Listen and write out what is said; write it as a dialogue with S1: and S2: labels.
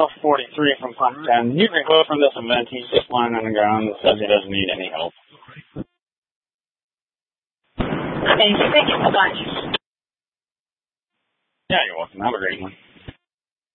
S1: 43 from Pump 10. You can go from this event. He's just lying on the ground and says he doesn't need any help.
S2: Thank you so much.
S1: Yeah, you're welcome. Have a great one.